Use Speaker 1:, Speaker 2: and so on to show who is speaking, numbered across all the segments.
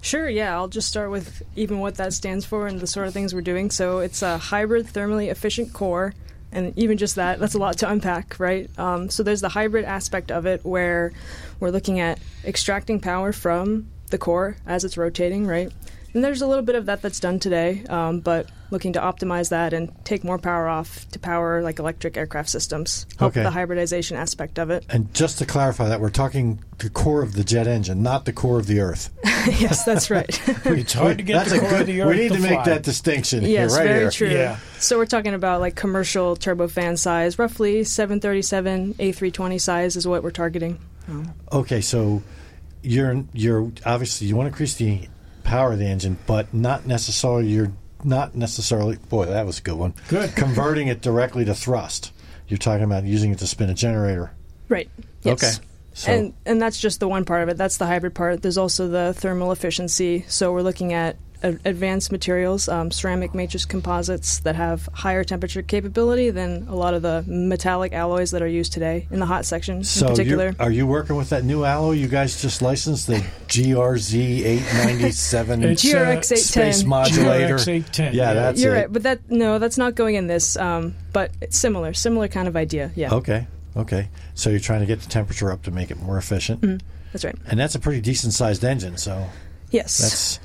Speaker 1: Sure, yeah. I'll just start with even what that stands for and the sort of things we're doing. So it's a hybrid thermally efficient core, and even just that's a lot to unpack, right? So there's the hybrid aspect of it where we're looking at extracting power from the core as it's rotating, right? And there's a little bit of that's done today, but looking to optimize that and take more power off to power like electric aircraft systems, help the hybridization aspect of it.
Speaker 2: And just to clarify that, we're talking the core of the jet engine, not the core of the Earth.
Speaker 1: Yes, that's right.
Speaker 3: It's hard to get the core of the Earth.
Speaker 2: We need to make
Speaker 3: fly.
Speaker 2: that distinction.
Speaker 1: Yes,
Speaker 2: right
Speaker 1: very
Speaker 2: here.
Speaker 1: true.
Speaker 3: Yeah.
Speaker 1: So we're talking about like commercial turbofan size, roughly 737, A320 size is what we're targeting.
Speaker 2: Okay, so you're obviously you want to increase the power of the engine, but not necessarily. Boy, that was a good one.
Speaker 3: Good.
Speaker 2: Converting it directly to thrust. You're talking about using it to spin a generator.
Speaker 1: Right. Yes.
Speaker 2: Okay. So,
Speaker 1: and that's just the one part of it. That's the hybrid part. There's also the thermal efficiency. So we're looking at advanced materials, ceramic matrix composites that have higher temperature capability than a lot of the metallic alloys that are used today in the hot section in particular.
Speaker 2: Are you working with that new alloy you guys just licensed, the GRZ 897
Speaker 1: GRX810
Speaker 2: space modulator?
Speaker 3: GRX810.
Speaker 2: Yeah, that's
Speaker 1: You're
Speaker 2: it.
Speaker 1: right, but that's not going in this. But it's similar kind of idea. Yeah.
Speaker 2: Okay. So you're trying to get the temperature up to make it more efficient.
Speaker 1: That's right.
Speaker 2: And that's a pretty decent sized engine. So
Speaker 1: Yes.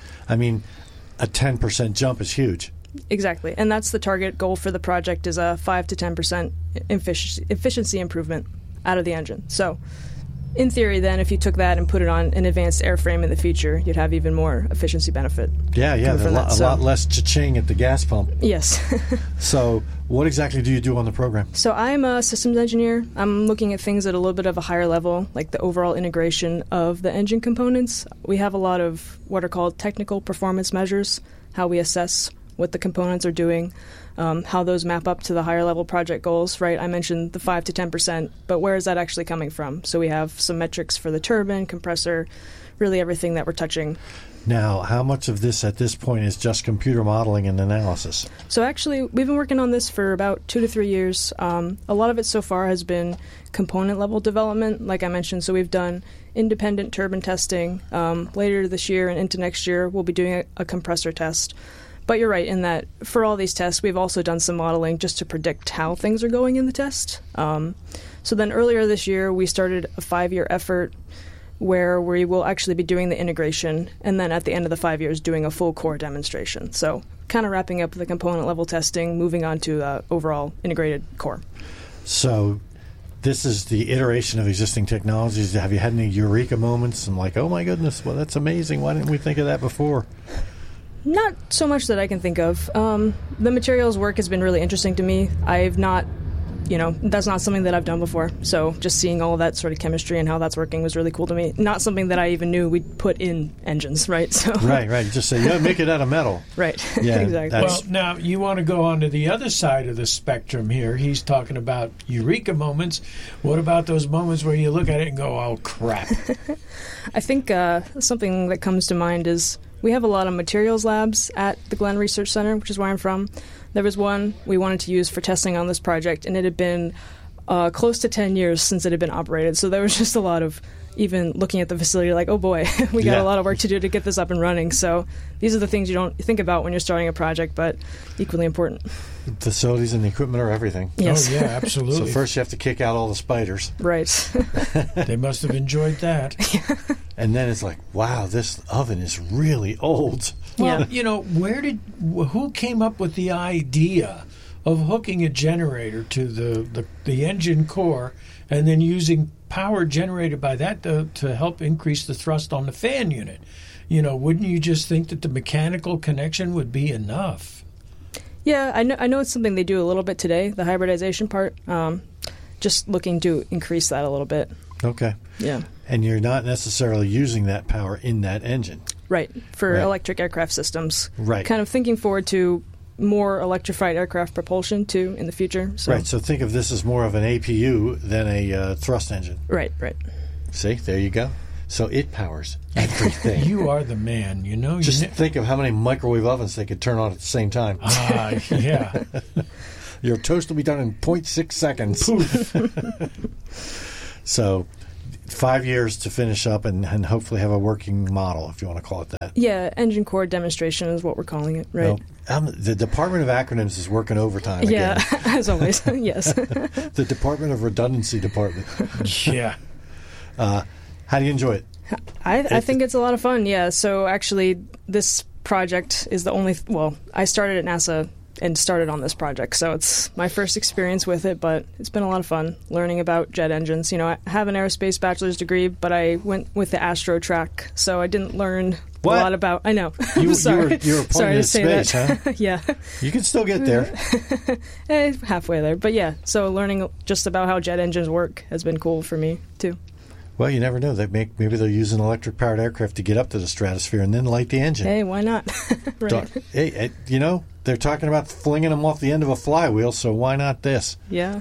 Speaker 2: a 10% jump is huge.
Speaker 1: Exactly. And that's the target goal for the project is a 5 to 10% efficiency improvement out of the engine. So in theory, then, if you took that and put it on an advanced airframe in the future, you'd have even more efficiency benefit.
Speaker 2: Yeah, there's a lot less cha-ching at the gas pump.
Speaker 1: Yes.
Speaker 2: So what exactly do you do on the program?
Speaker 1: So I'm a systems engineer. I'm looking at things at a little bit of a higher level, like the overall integration of the engine components. We have a lot of what are called technical performance measures, how we assess what the components are doing, how those map up to the higher level project goals, right? I mentioned the 5 to 10%, but where is that actually coming from? So we have some metrics for the turbine, compressor, really everything that we're touching.
Speaker 2: Now, how much of this at this point is just computer modeling and analysis?
Speaker 1: So actually, we've been working on this for about 2 to 3 years. A lot of it so far has been component level development, like I mentioned. So we've done independent turbine testing. Later this year and into next year, we'll be doing a compressor test. But you're right in that for all these tests, we've also done some modeling just to predict how things are going in the test. So then earlier this year, we started a 5-year effort where we will actually be doing the integration, and then at the end of the 5 years, doing a full core demonstration. So kind of wrapping up the component level testing, moving on to overall integrated core.
Speaker 2: So this is the iteration of existing technologies. Have you had any eureka moments? I'm like, oh my goodness, well, that's amazing. Why didn't we think of that before?
Speaker 1: Not so much that I can think of. The materials work has been really interesting to me. I've not, that's not something that I've done before. So just seeing all of that sort of chemistry and how that's working was really cool to me. Not something that I even knew we'd put in engines, right? So
Speaker 2: Right. You just say, make it out of metal.
Speaker 1: Right.
Speaker 2: Yeah,
Speaker 1: Exactly.
Speaker 3: Well, now you want to go on to the other side of the spectrum here. He's talking about eureka moments. What about those moments where you look at it and go, oh, crap?
Speaker 1: I think something that comes to mind is we have a lot of materials labs at the Glenn Research Center, which is where I'm from. There was one we wanted to use for testing on this project, and it had been close to 10 years since it had been operated. So there was just a lot of even looking at the facility like, oh boy, we got a lot of work to do to get this up and running. So these are the things you don't think about when you're starting a project, but equally important.
Speaker 2: Facilities and the equipment are everything.
Speaker 1: Yes.
Speaker 3: Oh, yeah, absolutely.
Speaker 2: So first you have to kick out all the spiders.
Speaker 1: Right.
Speaker 3: They must have enjoyed that.
Speaker 2: And then it's like, wow, this oven is really old.
Speaker 3: Well, who came up with the idea of hooking a generator to the engine core and then using power generated by that to help increase the thrust on the fan unit? Wouldn't you just think that the mechanical connection would be enough?
Speaker 1: Yeah, I know it's something they do a little bit today, the hybridization part. Just looking to increase that a little bit.
Speaker 2: Okay.
Speaker 1: Yeah.
Speaker 2: And you're not necessarily using that power in that engine.
Speaker 1: Right, for electric aircraft systems.
Speaker 2: Right.
Speaker 1: Kind of thinking forward to more electrified aircraft propulsion, too, in the future. So.
Speaker 2: Right, so think of this as more of an APU than a thrust engine.
Speaker 1: Right.
Speaker 2: See, there you go. So it powers everything.
Speaker 3: You are the man,
Speaker 2: Just think of how many microwave ovens they could turn on at the same time.
Speaker 3: Yeah.
Speaker 2: Your toast will be done in 0.6 seconds.
Speaker 3: Poof.
Speaker 2: So 5 years to finish up and hopefully have a working model, if you want to call it that.
Speaker 1: Yeah, engine core demonstration is what we're calling it, right?
Speaker 2: The Department of Acronyms is working overtime again.
Speaker 1: Yeah, as always, yes.
Speaker 2: The Department of Redundancy Department.
Speaker 3: Yeah.
Speaker 2: How do you enjoy it?
Speaker 1: I think it's a lot of fun, yeah. So actually, this project is the only... I started at NASA and started on this project, so it's my first experience with it, but it's been a lot of fun learning about jet engines. I have an aerospace bachelor's degree, but I went with the Astro track, so I didn't learn a lot about... I know.
Speaker 2: You
Speaker 1: Sorry.
Speaker 2: were
Speaker 1: Sorry to say
Speaker 2: space,
Speaker 1: that.
Speaker 2: huh?
Speaker 1: Yeah.
Speaker 2: You can still get there.
Speaker 1: Halfway there. But yeah, so learning just about how jet engines work has been cool for me, too.
Speaker 2: Well, you never know. Maybe they'll use an electric-powered aircraft to get up to the stratosphere and then light the engine.
Speaker 1: Hey, why not? Right.
Speaker 2: Hey, they're talking about flinging them off the end of a flywheel, so why not this?
Speaker 1: Yeah.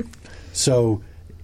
Speaker 2: So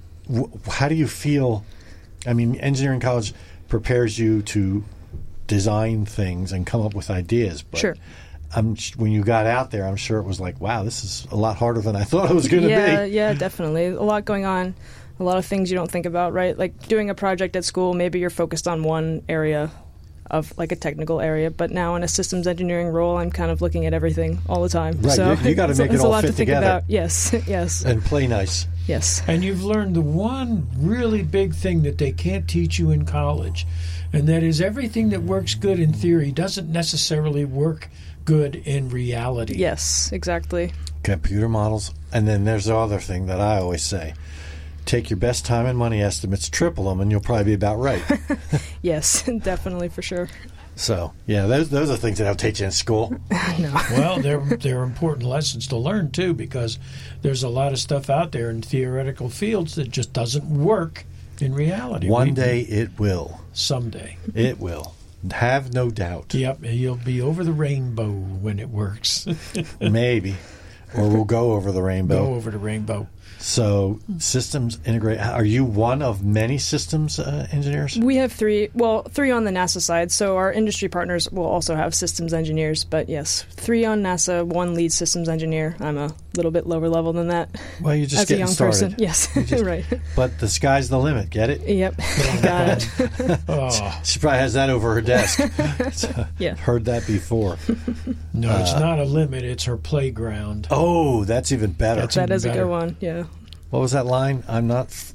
Speaker 2: how do you feel? I mean, engineering college prepares you to design things and come up with ideas. But
Speaker 1: sure.
Speaker 2: When you got out there, I'm sure it was like, wow, this is a lot harder than I thought it was going to be.
Speaker 1: Yeah, definitely. A lot going on. A lot of things you don't think about, right? Like doing a project at school, maybe you're focused on one area of like a technical area, but now in a systems engineering role, I'm kind of looking at everything all the time.
Speaker 2: Right,
Speaker 1: so
Speaker 2: you got to make it all fit together.
Speaker 1: About. Yes, yes.
Speaker 2: And play nice.
Speaker 1: Yes.
Speaker 3: And you've learned the one really big thing that they can't teach you in college, and that is everything that works good in theory doesn't necessarily work good in reality.
Speaker 1: Yes, exactly.
Speaker 2: Computer models. And then there's the other thing that I always say. Take your best time and money estimates, triple them, and you'll probably be about right.
Speaker 1: Yes, definitely, for sure.
Speaker 2: So, yeah, those are things that I'll teach you in school.
Speaker 1: No.
Speaker 3: Well, they're important lessons to learn, too, because there's a lot of stuff out there in theoretical fields that just doesn't work in reality.
Speaker 2: One day it will.
Speaker 3: Someday.
Speaker 2: It will. Have no doubt.
Speaker 3: Yep, you'll be over the rainbow when it works.
Speaker 2: Maybe. Or we'll go over the rainbow.
Speaker 3: Go over the rainbow.
Speaker 2: So, systems integrate. Are you one of many systems engineers?
Speaker 1: We have three on the NASA side. So our industry partners will also have systems engineers. But yes, 3 on NASA, 1 lead systems engineer. I'm a little bit lower level than that.
Speaker 2: Well, you're just
Speaker 1: as
Speaker 2: getting
Speaker 1: a young
Speaker 2: started.
Speaker 1: person. Yes, right.
Speaker 2: But the sky's the limit. Get it?
Speaker 1: Yep, got it.
Speaker 3: Oh.
Speaker 2: She probably has that over her desk.
Speaker 1: Yeah.
Speaker 2: Heard that before.
Speaker 3: No, it's not a limit. It's her playground.
Speaker 2: Oh, that's even better.
Speaker 1: That is a good one. Yeah.
Speaker 2: What was that line? I'm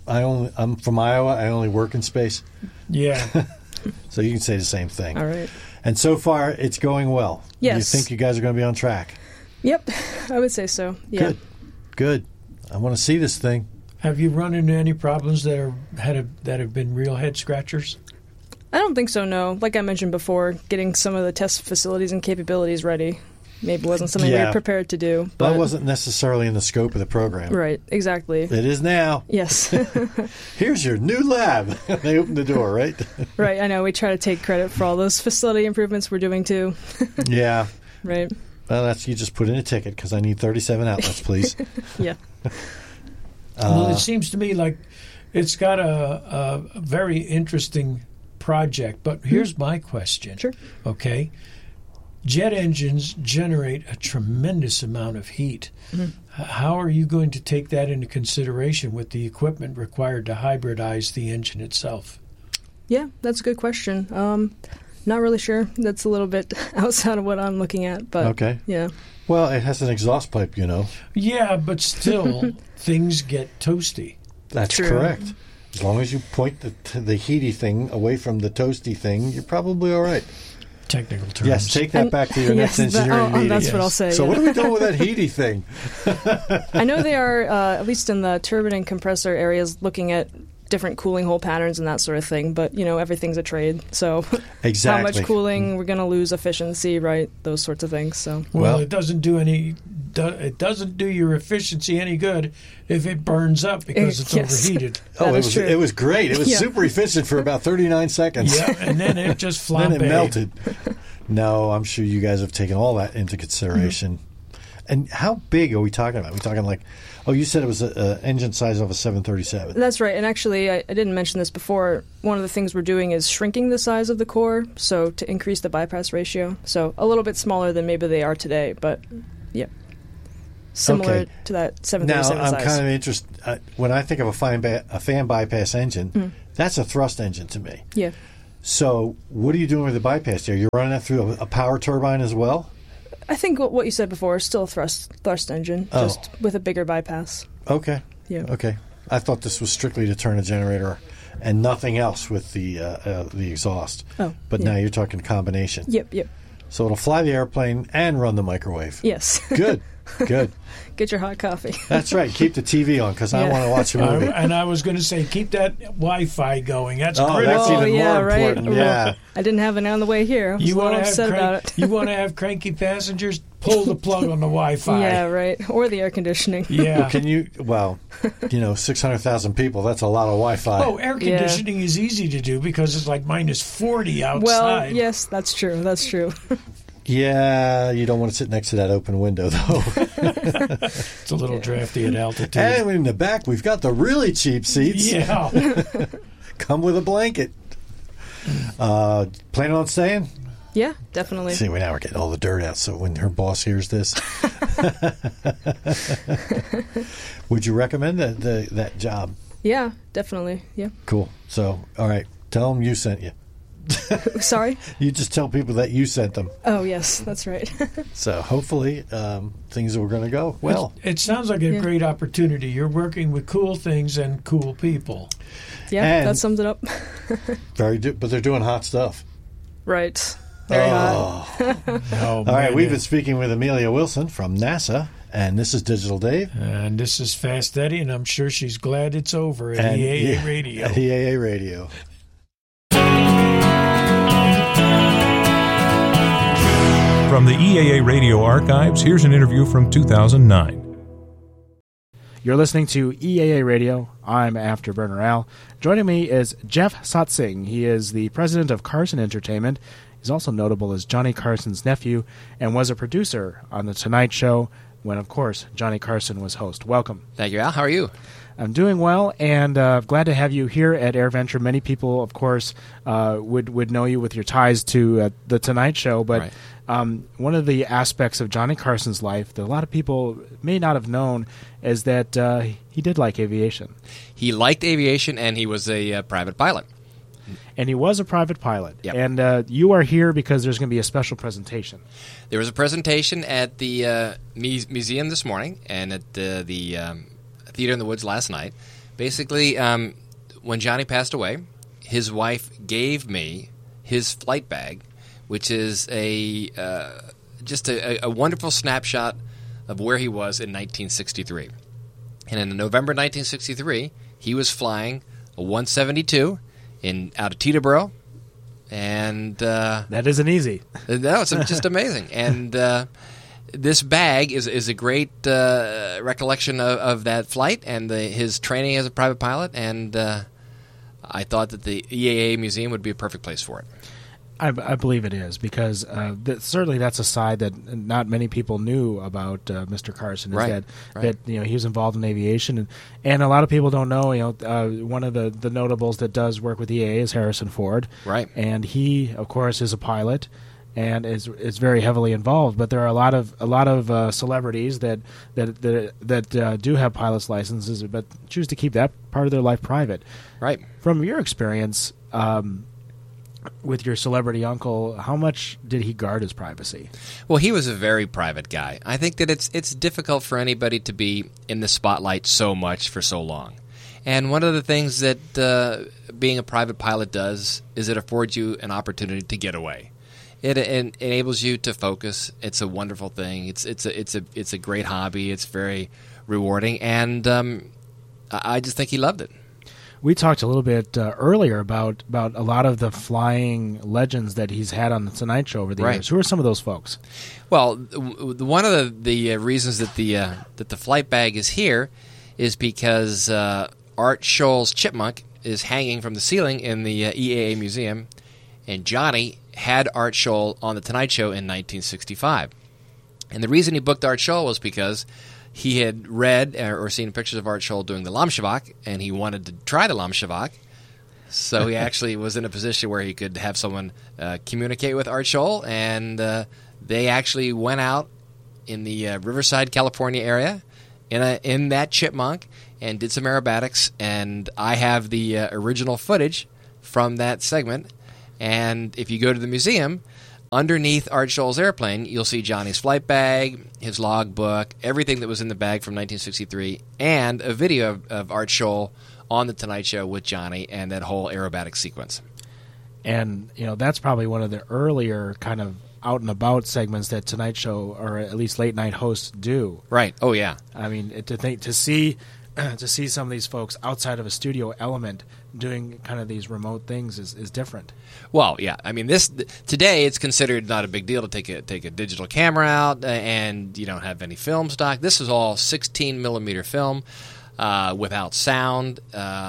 Speaker 2: from Iowa. I only work in space.
Speaker 3: Yeah.
Speaker 2: So you can say the same thing.
Speaker 1: All right.
Speaker 2: And so far, it's going well.
Speaker 1: Yes.
Speaker 2: You think you guys are going to be on track?
Speaker 1: Yep, I would say so. Yeah.
Speaker 2: Good. I want to see this thing.
Speaker 3: Have you run into any problems that have been real head scratchers?
Speaker 1: I don't think so, no. Like I mentioned before, getting some of the test facilities and capabilities ready maybe wasn't something we were prepared to do.
Speaker 2: But that wasn't necessarily in the scope of the program.
Speaker 1: Right, exactly.
Speaker 2: It is now.
Speaker 1: Yes.
Speaker 2: Here's your new lab. They opened the door, right?
Speaker 1: Right, I know. We try to take credit for all those facility improvements we're doing, too.
Speaker 2: Yeah.
Speaker 1: Right.
Speaker 2: Well, you just put in a ticket because I need 37 outlets, please.
Speaker 1: Yeah.
Speaker 3: Well, it seems to me like it's got a very interesting project, but here's my question.
Speaker 1: Sure.
Speaker 3: Okay. Jet engines generate a tremendous amount of heat. Mm-hmm. How are you going to take that into consideration with the equipment required to hybridize the engine itself?
Speaker 1: Yeah, that's a good question. Not really sure. That's a little bit outside of what I'm looking at, but
Speaker 2: okay.
Speaker 1: Yeah.
Speaker 2: Well, it has an exhaust pipe,
Speaker 3: Yeah, but still, things get toasty.
Speaker 2: That's
Speaker 1: True.
Speaker 2: correct. As long as you point the heaty thing away from the toasty thing, you're probably all right.
Speaker 3: Technical terms.
Speaker 2: Yes, take that back to your next engineering meeting.
Speaker 1: That's what I'll say.
Speaker 2: So
Speaker 1: yeah.
Speaker 2: what are we doing with that heaty thing?
Speaker 1: I know they are, at least in the turbine and compressor areas, looking at different cooling hole patterns and that sort of thing. But, everything's a trade. So
Speaker 2: exactly.
Speaker 1: How much cooling, we're going to lose efficiency, right? Those sorts of things. So
Speaker 3: Well, it doesn't do your efficiency any good if it burns up because it's overheated.
Speaker 2: It was great. It was super efficient for about 39 seconds.
Speaker 3: Yeah, and then it just flambéed.
Speaker 2: Then it melted. No, I'm sure you guys have taken all that into consideration. Mm-hmm. And how big are we talking about? Are we talking like, you said it was an engine size of a 737.
Speaker 1: That's right. And actually, I didn't mention this before. One of the things we're doing is shrinking the size of the core, so to increase the bypass ratio. So a little bit smaller than maybe they are today, but yeah. similar to that 737
Speaker 2: Now, I'm
Speaker 1: size.
Speaker 2: kind of interested. When I think of a fan bypass engine, that's a thrust engine to me.
Speaker 1: Yeah.
Speaker 2: So what are you doing with the bypass there? You're running that through a power turbine as well?
Speaker 1: I think what you said before is still a thrust engine, just with a bigger bypass.
Speaker 2: Okay.
Speaker 1: Yeah.
Speaker 2: Okay. I thought this was strictly to turn a generator and nothing else with the exhaust.
Speaker 1: Oh,
Speaker 2: but now you're talking combination.
Speaker 1: Yep.
Speaker 2: So it'll fly the airplane and run the microwave.
Speaker 1: Yes.
Speaker 2: Good.
Speaker 1: Get your hot coffee.
Speaker 2: That's right. Keep the TV on because I want to watch a movie.
Speaker 3: And I was going to say, keep that Wi-Fi going. That's
Speaker 2: Oh,
Speaker 3: critical.
Speaker 2: that's even more
Speaker 1: right.
Speaker 2: important. Yeah.
Speaker 1: I didn't have it on the way here. I was
Speaker 3: You
Speaker 1: a little
Speaker 3: want
Speaker 1: upset about it.
Speaker 3: You want to have cranky passengers? Pull the plug on the Wi-Fi.
Speaker 1: Yeah, right. Or the air conditioning.
Speaker 3: Yeah.
Speaker 2: Can you? Well, 600,000 people. That's a lot of Wi-Fi.
Speaker 3: Oh, air conditioning is easy to do because it's like minus 40 outside.
Speaker 1: Well, yes, that's true. That's true.
Speaker 2: Yeah, you don't want to sit next to that open window, though.
Speaker 3: It's a little drafty at altitude.
Speaker 2: And in the back, we've got the really cheap seats.
Speaker 3: Yeah.
Speaker 2: Come with a blanket. Planning on staying?
Speaker 1: Yeah, definitely.
Speaker 2: See, now we're getting all the dirt out, so when her boss hears this. Would you recommend that job?
Speaker 1: Yeah, definitely. Yeah.
Speaker 2: Cool. So, all right, tell them you sent you.
Speaker 1: Sorry?
Speaker 2: You just tell people that you sent them.
Speaker 1: Oh, yes, that's right.
Speaker 2: So hopefully things are going to go well.
Speaker 3: It sounds like a great opportunity. You're working with cool things and cool people.
Speaker 1: Yeah,
Speaker 2: And-
Speaker 1: that sums it up.
Speaker 2: But they're doing hot stuff.
Speaker 1: Right. Very hot.
Speaker 3: Oh,
Speaker 2: All right, we've been speaking with Amelia Wilson from NASA, and this is Digital Dave.
Speaker 3: And this is Fast Eddie, and I'm sure she's glad it's over at
Speaker 2: And-
Speaker 3: EAA Radio.
Speaker 2: At EAA Radio.
Speaker 4: From the EAA Radio archives, here's an interview from 2009.
Speaker 5: You're listening to EAA Radio. I'm Afterburner Al. Joining me is Jeff Satsing. He is the president of Carson Entertainment. He's also notable as Johnny Carson's nephew and was a producer on The Tonight Show when, of course, Johnny Carson was host. Welcome.
Speaker 6: Thank you, Al. How are you?
Speaker 5: I'm doing well, and glad to have you here at AirVenture. Many people, of course, would know you with your ties to The Tonight Show, but
Speaker 6: Right.
Speaker 5: one of the aspects of Johnny Carson's life that a lot of people may not have known is that he did like aviation.
Speaker 6: He liked aviation, and he was a private pilot.
Speaker 5: And he was a private pilot.
Speaker 6: Yep.
Speaker 5: And you are here because there's going to be a special presentation.
Speaker 6: There was a presentation at the museum this morning and at the Theater in the Woods last night. Basically, when Johnny passed away, his wife gave me his flight bag, which is just a wonderful snapshot of where he was in 1963. And in November 1963, he was flying a 172 out of Teterboro, and
Speaker 5: That isn't easy.
Speaker 6: no, it's just amazing. And this bag is a great recollection of that flight and his training as a private pilot. And I thought that the EAA Museum would be a perfect place for it.
Speaker 5: I believe it is because certainly that's a side that not many people knew about Mr. Carson. Is
Speaker 6: Right,
Speaker 5: that he was involved in aviation, and a lot of people don't know. One of the notables that does work with EAA is Harrison Ford,
Speaker 6: Right.
Speaker 5: And he, of course, is a pilot and is very heavily involved. But there are a lot of celebrities that do have pilot's licenses, but choose to keep that part of their life private.
Speaker 6: Right.
Speaker 5: From your experience. With your celebrity uncle, how much did he guard his privacy?
Speaker 6: Well, he was a very private guy. I think that it's difficult for anybody to be in the spotlight so much for so long. And one of the things that being a private pilot does is it affords you an opportunity to get away. It enables you to focus. It's a wonderful thing. It's a great hobby. It's very rewarding, and I just think he loved it.
Speaker 5: We talked a little bit earlier about a lot of the flying legends that he's had on the Tonight Show over the
Speaker 6: Right.
Speaker 5: years. Who are some of those folks?
Speaker 6: Well, one of the reasons that the flight bag is here is because Art Scholl's chipmunk is hanging from the ceiling in the EAA Museum, and Johnny had Art Scholl on the Tonight Show in 1965. And the reason he booked Art Scholl was because he had read or seen pictures of Art Scholl doing the Lamshavak, and he wanted to try the Lamshavak. So he actually was in a position where he could have someone communicate with Art Scholl, and they actually went out in the Riverside, California area in that chipmunk and did some aerobatics. And I have the original footage from that segment. And if you go to the museum, underneath Art Scholl's airplane, you'll see Johnny's flight bag, his logbook, everything that was in the bag from 1963, and a video of Art Scholl on The Tonight Show with Johnny and that whole aerobatic sequence.
Speaker 5: And, that's probably one of the earlier kind of out-and-about segments that Tonight Show, or at least late-night hosts, do.
Speaker 6: Right. Oh, yeah.
Speaker 5: I mean, to see some of these folks outside of a studio element doing kind of these remote things is different.
Speaker 6: Well, yeah. I mean, today it's considered not a big deal to take a digital camera out and you don't have any film stock. This is all 16 millimeter film without sound.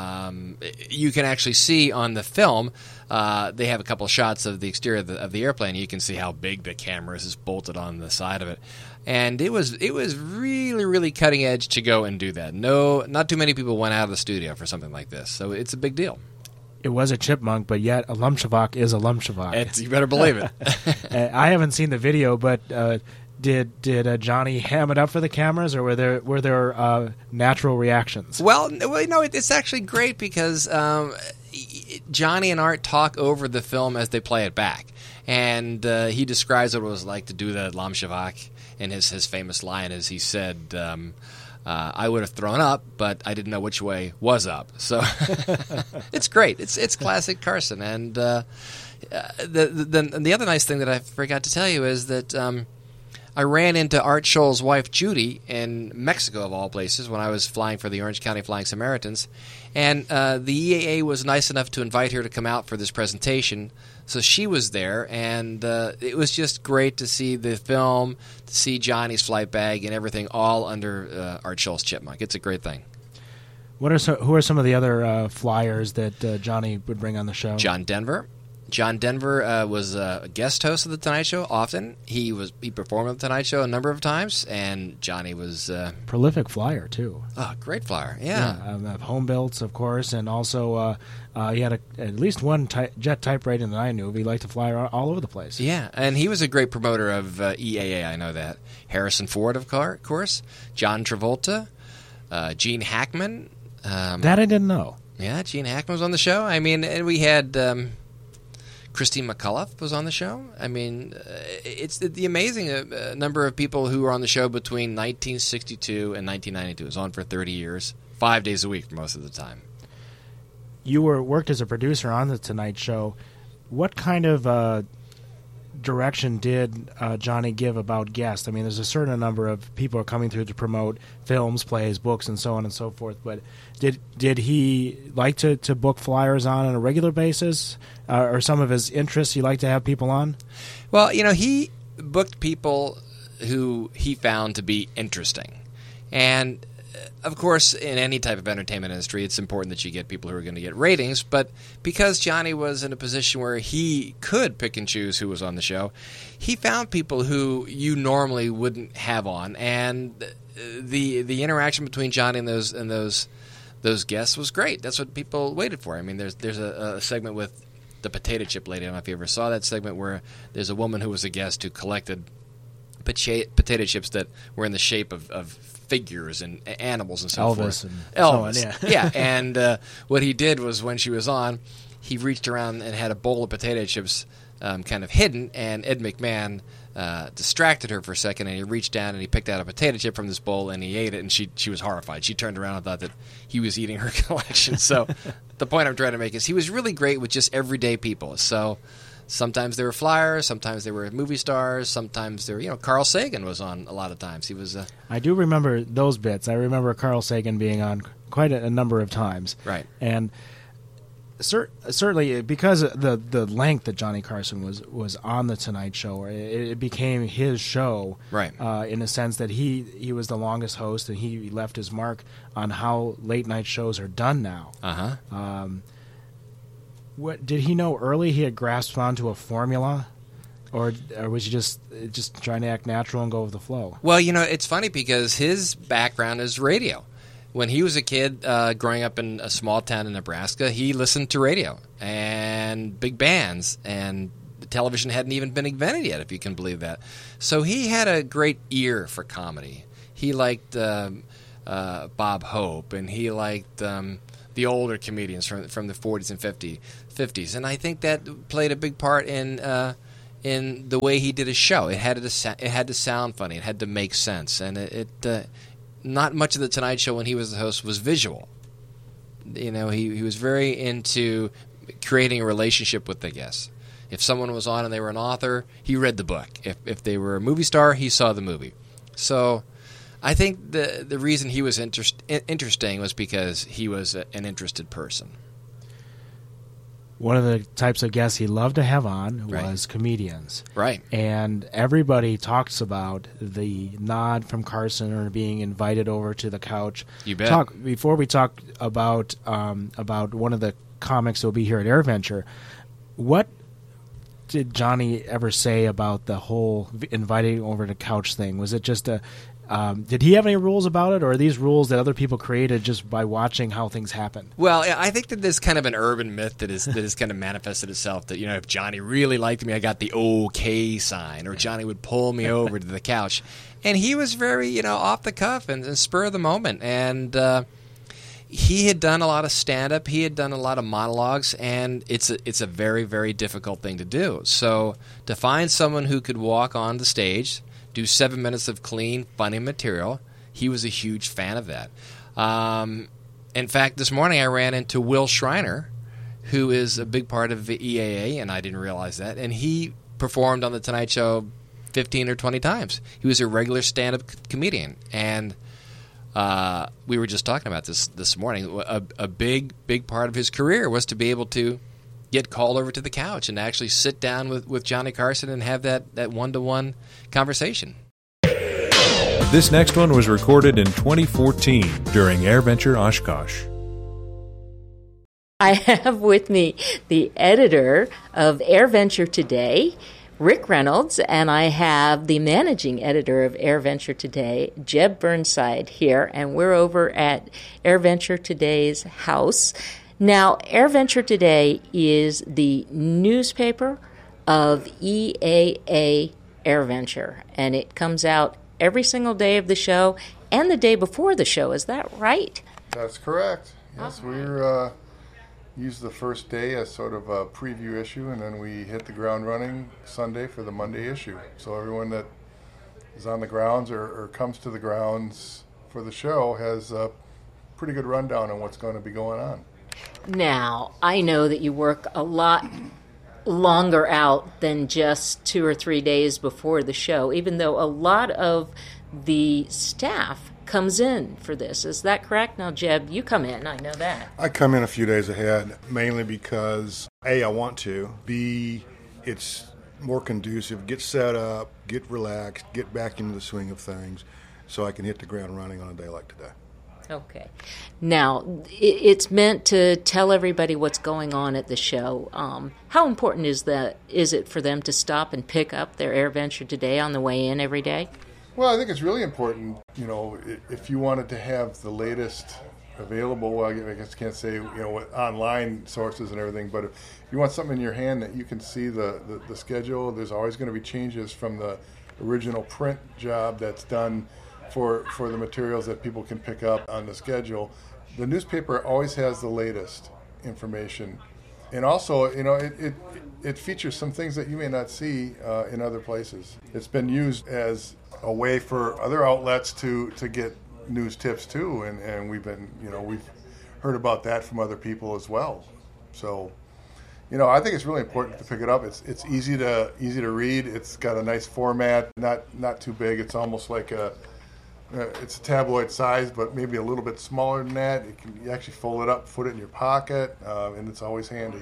Speaker 6: You can actually see on the film. They have a couple of shots of the exterior of the airplane. You can see how big the camera is bolted on the side of it. And it was really, really cutting edge to go and do that. No, not too many people went out of the studio for something like this, so it's a big deal.
Speaker 5: It was a chipmunk, but yet a Lumshavak is a Lumshavak.
Speaker 6: You better believe it.
Speaker 5: I haven't seen the video, but did Johnny ham it up for the cameras, or were there natural reactions?
Speaker 6: Well, it's actually great because Johnny and Art talk over the film as they play it back, and he describes what it was like to do the Lumshavak. And his famous line is, he said, I would have thrown up, but I didn't know which way was up. So it's great. It's classic Carson. And the other nice thing that I forgot to tell you is that I ran into Art Scholl's wife, Judy, in Mexico, of all places, when I was flying for the Orange County Flying Samaritans. And the EAA was nice enough to invite her to come out for this presentation. So she was there, and it was just great to see the film, to see Johnny's flight bag and everything all under Art Scholl's chipmunk. It's a great thing.
Speaker 5: Who are some of the other flyers that Johnny would bring on the show?
Speaker 6: John Denver. John Denver was a guest host of The Tonight Show often. He performed on The Tonight Show a number of times, and Johnny was...
Speaker 5: prolific flyer, too.
Speaker 6: Oh, great flyer, yeah.
Speaker 5: Home builds, of course, and also he had at least one jet type rating that I knew of. He liked to fly all over the place.
Speaker 6: Yeah, and he was a great promoter of EAA, I know that. Harrison Ford, of course. John Travolta. Gene Hackman.
Speaker 5: That I didn't know.
Speaker 6: Yeah, Gene Hackman was on the show. I mean, and we had... Christine McAuliffe was on the show. I mean, it's the amazing number of people who were on the show between 1962 and 1992. It was on for 30 years, 5 days a week most of the time.
Speaker 5: You worked as a producer on The Tonight Show. What kind of direction did Johnny give about guests? I mean, there's a certain number of people are coming through to promote films, plays, books, and so on and so forth. But did he like to book flyers on a regular basis, or some of his interests he liked to have people on?
Speaker 6: Well, he booked people who he found to be interesting, and of course, in any type of entertainment industry, it's important that you get people who are going to get ratings. But because Johnny was in a position where he could pick and choose who was on the show, he found people who you normally wouldn't have on. And the interaction between Johnny and those guests was great. That's what people waited for. I mean, there's a segment with the potato chip lady. I don't know if you ever saw that segment where there's a woman who was a guest who collected potato chips that were in the shape of figures and animals and so forth.
Speaker 5: Elvis.
Speaker 6: So on, yeah. Yeah, and what he did was when she was on, he reached around and had a bowl of potato chips kind of hidden, and Ed McMahon distracted her for a second, and he reached down and he picked out a potato chip from this bowl and he ate it, and she was horrified. She turned around and thought that he was eating her collection. So the point I'm trying to make is he was really great with just everyday people. So sometimes they were flyers, sometimes they were movie stars, sometimes they were, Carl Sagan was on a lot of times. He was.
Speaker 5: I do remember those bits. I remember Carl Sagan being on quite a number of times.
Speaker 6: Right.
Speaker 5: And certainly because of the length that Johnny Carson was on The Tonight Show, it became his show.
Speaker 6: Right.
Speaker 5: In a sense that he was the longest host, and he left his mark on how late night shows are done now.
Speaker 6: Uh-huh.
Speaker 5: What did he know early? He had grasped onto a formula, or was he just trying to act natural and go with the flow?
Speaker 6: Well, it's funny because his background is radio. When he was a kid growing up in a small town in Nebraska, he listened to radio and big bands and television hadn't even been invented yet, if you can believe that. So he had a great ear for comedy. He liked Bob Hope, and he liked the older comedians from the 40s and 50s. And I think that played a big part in the way he did his show. It had to sound funny. It had to make sense. And it not much of the Tonight Show when he was the host was visual. He was very into creating a relationship with the guests. If someone was on and they were an author, he read the book. If they were a movie star, he saw the movie. So I think the reason he was interesting was because he was an interested person.
Speaker 5: One of the types of guests he loved to have on was comedians.
Speaker 6: Right.
Speaker 5: And everybody talks about the nod from Carson or being invited over to the couch.
Speaker 6: You bet.
Speaker 5: Before we talk about one of the comics that will be here at AirVenture, what did Johnny ever say about the whole inviting over to couch thing? Was it just did he have any rules about it, or are these rules that other people created just by watching how things happen?
Speaker 6: Well, I think that there's kind of an urban myth that is kind of manifested itself that, if Johnny really liked me, I got the okay sign, or Johnny would pull me over to the couch. And he was very, off the cuff and spur of the moment. And he had done a lot of stand-up. He had done a lot of monologues, and it's a very, very difficult thing to do. So to find someone who could walk on the stage, do 7 minutes of clean, funny material. He was a huge fan of that. In fact, this morning I ran into Will Schreiner, who is a big part of the EAA, and I didn't realize that. And he performed on The Tonight Show 15 or 20 times. He was a regular stand-up comedian. And we were just talking about this morning. A big part of his career was to be able to get called over to the couch and actually sit down with Johnny Carson and have that one-to-one conversation.
Speaker 4: This next one was recorded in 2014 during AirVenture Oshkosh.
Speaker 7: I have with me the editor of AirVenture Today, Rick Reynolds, and I have the managing editor of AirVenture Today, Jeb Burnside, here, and we're over at AirVenture Today's house. Now, AirVenture Today is the newspaper of EAA AirVenture, and it comes out every single day of the show and the day before the show. Is that right?
Speaker 8: That's correct. Yes, we're use the first day as sort of a preview issue, and then we hit the ground running Sunday for the Monday issue. So everyone that is on the grounds or comes to the grounds for the show has a pretty good rundown on what's going to be going on.
Speaker 7: Now, I know that you work a lot longer out than just 2 or 3 days before the show, even though a lot of the staff comes in for this. Is that correct? Now, Jeb, you come in. I know that.
Speaker 8: I come in a few days ahead, mainly because, A, I want to, B, it's more conducive, get set up, get relaxed, get back into the swing of things so I can hit the ground running on a day like today.
Speaker 7: Okay. Now, it's meant to tell everybody what's going on at the show. How important is it for them to stop and pick up their AirVenture Today on the way in every day?
Speaker 8: Well, I think it's really important, if you wanted to have the latest available, well, I guess I can't say, with online sources and everything, but if you want something in your hand that you can see the schedule, there's always going to be changes from the original print job that's done for the materials that people can pick up on the schedule. The newspaper always has the latest information. And also, it features some things that you may not see in other places. It's been used as a way for other outlets to get news tips too, and we've heard about that from other people as well. So, I think it's really important to pick it up. It's easy to read. It's got a nice format, not too big. It's almost like it's a tabloid size, but maybe a little bit smaller than that. You actually fold it up, put it in your pocket, and it's always handy.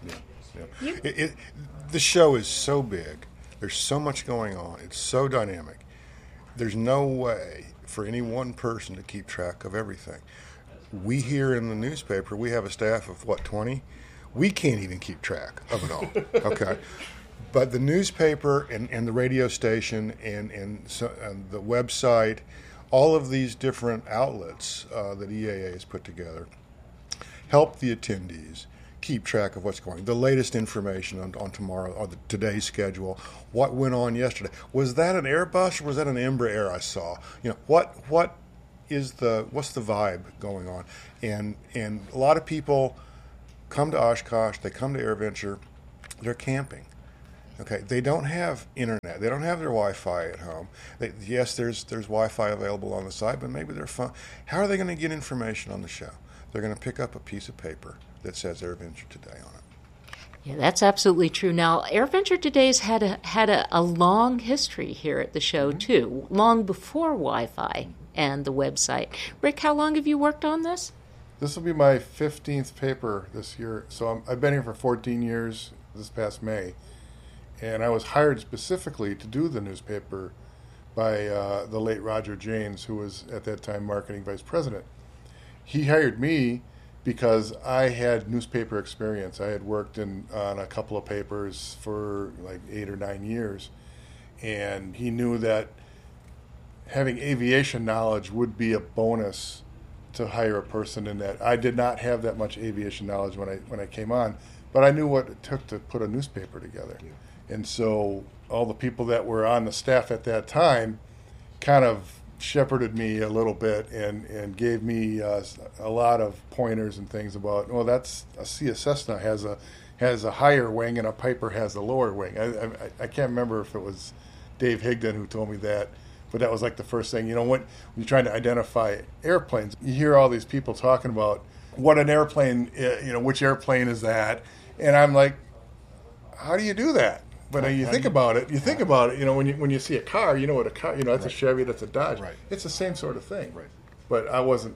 Speaker 9: Yeah. The show is so big. There's so much going on. It's so dynamic. There's no way for any one person to keep track of everything. We here in the newspaper, we have a staff of, 20? We can't even keep track of it all, okay? But the newspaper and the radio station and the website, all of these different outlets that EAA has put together help the attendees keep track of what's going on, the latest information on tomorrow or today's schedule, what went on yesterday. Was that an Airbus or was that an Embraer I saw? What's the vibe going on? And a lot of people come to Oshkosh, they come to AirVenture, they're camping. Okay, they don't have internet. They don't have their Wi-Fi at home. Yes, there's Wi-Fi available on the site, but maybe they're fun. How are they going to get information on the show? They're going to pick up a piece of paper that says AirVenture Today on it.
Speaker 7: Yeah, that's absolutely true. Now, AirVenture Today's had a long history here at the show, too, long before Wi-Fi and the website. Rick, how long have you worked on this?
Speaker 8: This will be my 15th paper this year. So I've been here for 14 years this past May. And I was hired specifically to do the newspaper by the late Roger Janes, who was at that time marketing vice president. He hired me because I had newspaper experience. I had worked on a couple of papers for like 8 or 9 years. And he knew that having aviation knowledge would be a bonus to hire a person in that. I did not have that much aviation knowledge when I came on, but I knew what it took to put a newspaper together. Yeah. And so all the people that were on the staff at that time kind of shepherded me a little bit and gave me a lot of pointers and things about, well, that's a Cessna has a higher wing and a Piper has a lower wing. I can't remember if it was Dave Higdon who told me that, but that was like the first thing. When you're trying to identify airplanes, you hear all these people talking about what an airplane, which airplane is that, and I'm like, how do you do that? But you think about it. When you see a car, you know what a car. That's a Chevy, that's a Dodge.
Speaker 9: Right.
Speaker 8: It's the same sort of thing.
Speaker 9: Right.
Speaker 8: But I wasn't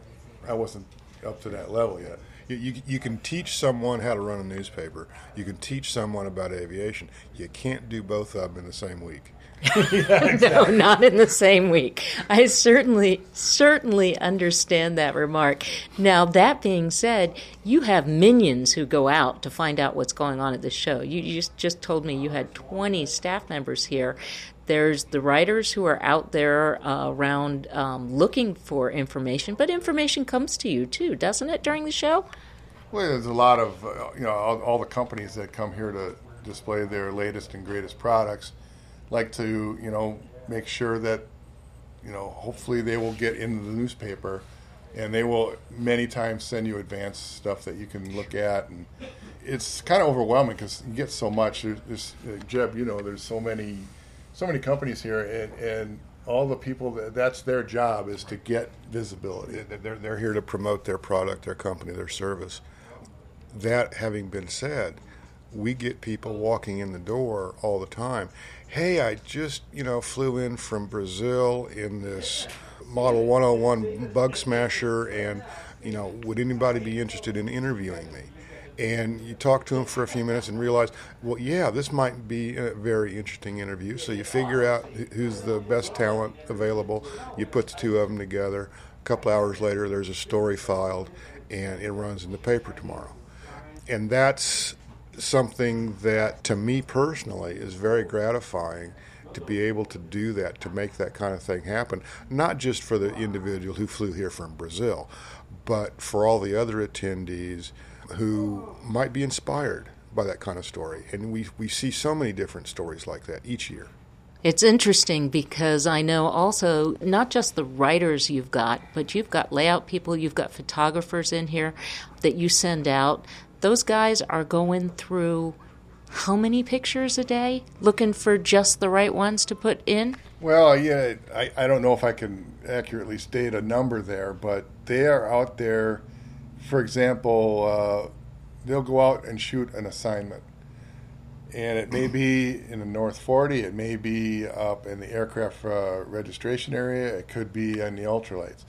Speaker 8: up to that level yet.
Speaker 9: You can teach someone how to run a newspaper. You can teach someone about aviation. You can't do both of them in the same week.
Speaker 8: Yeah, exactly.
Speaker 7: No, not in the same week. I certainly understand that remark. Now, that being said, you have minions who go out to find out what's going on at the show. You just told me you had 20 staff members here. There's the writers who are out there around looking for information, but information comes to you too, doesn't it, during the show?
Speaker 8: Well, there's a lot of all the companies that come here to display their latest and greatest products like to make sure that hopefully they will get into the newspaper, and they will many times send you advanced stuff that you can look at, and it's kind of overwhelming because you get so much. There's Jeb, there's so many companies here, and all the people that's their job is to get visibility.
Speaker 9: They're here to promote their product, their company, their service. That having been said, we get people walking in the door all the time. Hey, I just, flew in from Brazil in this Model 101 Bug Smasher, and, would anybody be interested in interviewing me? And you talk to them for a few minutes and realize, well, yeah, this might be a very interesting interview. So you figure out who's the best talent available. You put the two of them together. A couple hours later, there's a story filed, and it runs in the paper tomorrow. And that's something that, to me personally, is very gratifying to be able to do that, to make that kind of thing happen, not just for the individual who flew here from Brazil, but for all the other attendees who might be inspired by that kind of story. And we see so many different stories like that each year.
Speaker 7: It's interesting because I know also not just the writers you've got, but you've got layout people, you've got photographers in here that you send out. Those guys are going through how many pictures a day, looking for just the right ones to put in?
Speaker 8: Well, yeah, I don't know if I can accurately state a number there, but they are out there. For example, they'll go out and shoot an assignment. And it may be in the North 40, it may be up in the aircraft registration area, it could be in the ultralights.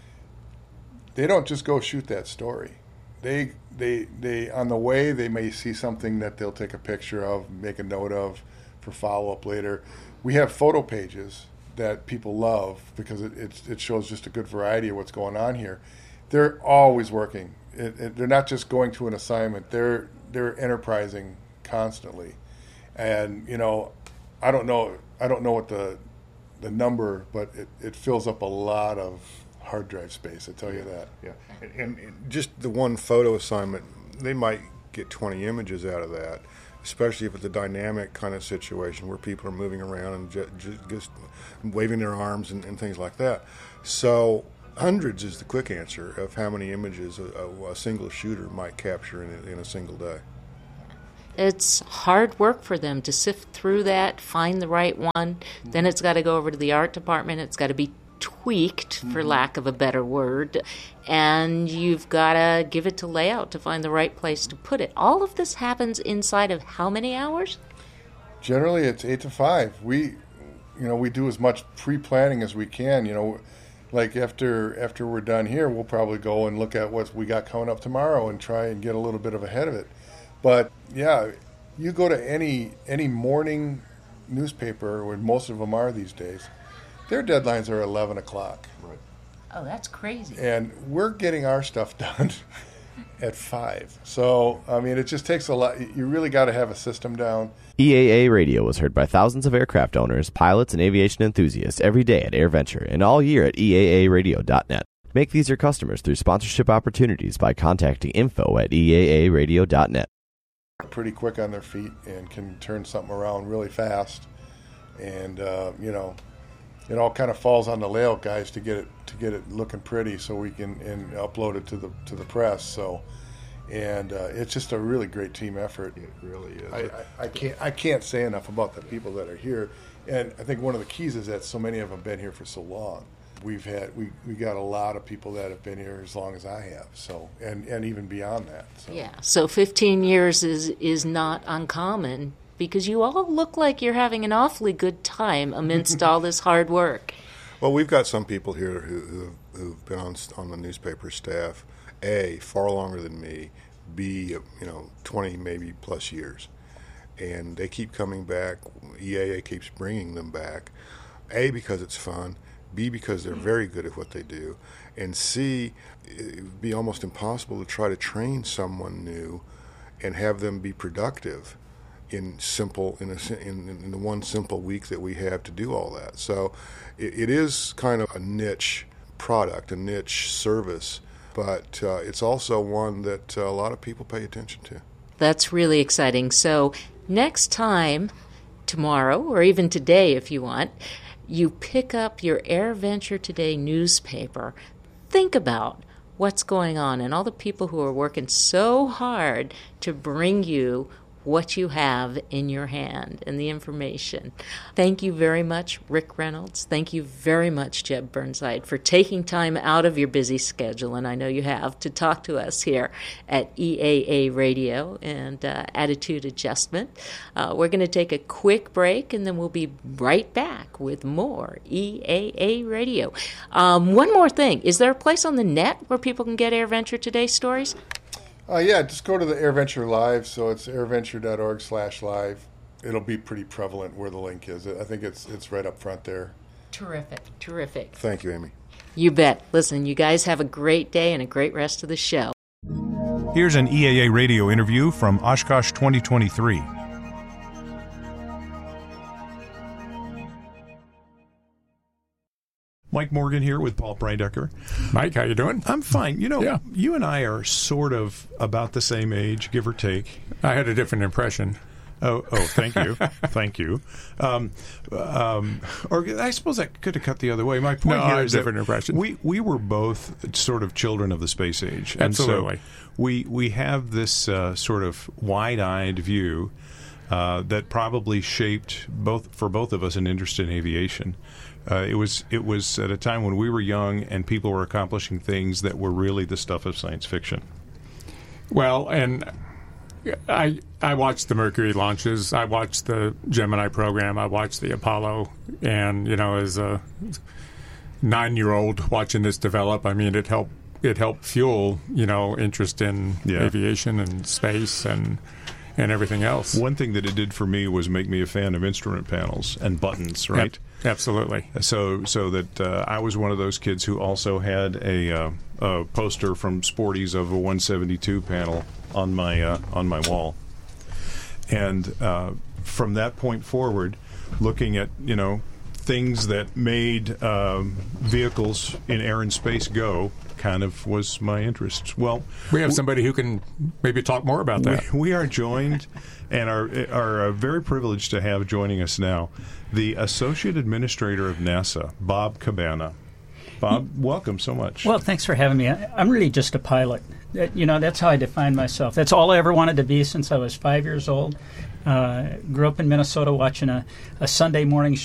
Speaker 8: They don't just go shoot that story. They on the way, they may see something that they'll take a picture of, make a note of for follow-up later. We have photo pages that people love because it shows just a good variety of what's going on here. They're always working. They're not just going to an assignment. They're enterprising constantly, and I don't know what the number, but it fills up a lot of hard drive space. I tell you that.
Speaker 9: Yeah, and just the one photo assignment, they might get 20 images out of that, especially if it's a dynamic kind of situation where people are moving around and just waving their arms and things like that. So hundreds is the quick answer of how many images a single shooter might capture in a single day.
Speaker 7: It's hard work for them to sift through that, find the right one. Then it's got to go over to the art department. It's got to be tweaked, for lack of a better word, and you've got to give it to layout to find the right place to put it. All of this happens inside of how many hours?
Speaker 8: Generally, it's 8 to 5. We do as much pre-planning as we can. Like after we're done here, we'll probably go and look at what we got coming up tomorrow and try and get a little bit ahead of it. But yeah, you go to any morning newspaper, where most of them are these days, their deadlines are 11 o'clock.
Speaker 9: Right.
Speaker 7: Oh, that's crazy.
Speaker 8: And we're getting our stuff done at 5. So, I mean, it just takes a lot. You really got to have a system down.
Speaker 10: EAA Radio is heard by thousands of aircraft owners, pilots, and aviation enthusiasts every day at AirVenture and all year at EAAradio.net. Make these your customers through sponsorship opportunities by contacting info@EAAradio.net.
Speaker 8: Pretty quick on their feet and can turn something around really fast. And, it all kind of falls on the layout guys to get it looking pretty, so we can upload it to the press. So, and it's just a really great team effort.
Speaker 9: It really is.
Speaker 8: I can't say enough about the people that are here, and I think one of the keys is that so many of them have been here for so long. We got a lot of people that have been here as long as I have. So, and even beyond that. So.
Speaker 7: Yeah. So 15 years is not uncommon, because you all look like you're having an awfully good time amidst all this hard work.
Speaker 9: Well, we've got some people here who've been on the newspaper staff, A, far longer than me, B, 20 maybe plus years. And they keep coming back. EAA keeps bringing them back, A, because it's fun, B, because they're very good at what they do, and C, it would be almost impossible to try to train someone new and have them be productive in the one simple week that we have to do all that. So it is kind of a niche product, a niche service, but it's also one that a lot of people pay attention to.
Speaker 7: That's really exciting. So next time, tomorrow, or even today if you want, you pick up your AirVenture Today newspaper, think about what's going on and all the people who are working so hard to bring you what you have in your hand and the information. Thank you very much, Rick Reynolds. Thank you very much, Jeb Burnside, for taking time out of your busy schedule, and I know you have, to talk to us here at EAA Radio and Attitude Adjustment. We're going to take a quick break, and then we'll be right back with more EAA Radio. One more thing. Is there a place on the net where people can get AirVenture Today stories?
Speaker 8: Yeah, just go to the AirVenture Live, so it's airventure.org/live. It'll be pretty prevalent where the link is. I think it's right up front there.
Speaker 7: Terrific.
Speaker 9: Thank you, Amy.
Speaker 7: You bet. Listen, you guys have a great day and a great rest of the show.
Speaker 4: Here's an EAA radio interview from Oshkosh 2023. Mike Morgan here with Paul Breidecker.
Speaker 3: Mike, how you doing?
Speaker 4: I'm fine.
Speaker 3: Yeah.
Speaker 4: You and I are sort of about the same age, give or take.
Speaker 3: I had a different impression.
Speaker 4: Oh, thank you. Thank you. Or I suppose I could have cut the other way. My point here is
Speaker 3: different impression.
Speaker 4: We were both sort of children of the space age.
Speaker 3: Absolutely.
Speaker 4: And so we have this sort of wide-eyed view that probably shaped for both of us an interest in aviation. It was at a time when we were young and people were accomplishing things that were really the stuff of science fiction.
Speaker 3: Well, and I watched the Mercury launches. I watched the Gemini program. I watched the Apollo. And, as a 9-year-old watching this develop, I mean, it helped fuel, interest in aviation and space and everything else.
Speaker 4: One thing that it did for me was make me a fan of instrument panels and buttons, right?
Speaker 3: Absolutely.
Speaker 4: So that I was one of those kids who also had a poster from Sporty's of a 172 panel on my wall, and from that point forward, looking at things that made vehicles in air and space go kind of was my interest. Well,
Speaker 11: we have somebody who can maybe talk more about that.
Speaker 4: We are joined and are very privileged to have joining us now the Associate Administrator of NASA, Bob Cabana. Bob, welcome so much.
Speaker 12: Well, thanks for having me. I'm really just a pilot. That's how I define myself. That's all I ever wanted to be since I was 5 years old. Grew up in Minnesota watching a Sunday morning